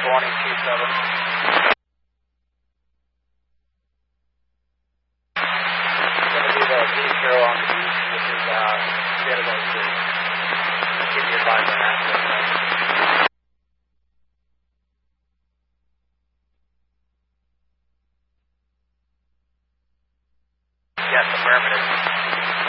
Going to do the B0 on the beach, which is Seattle Street. Keep your advisor on that.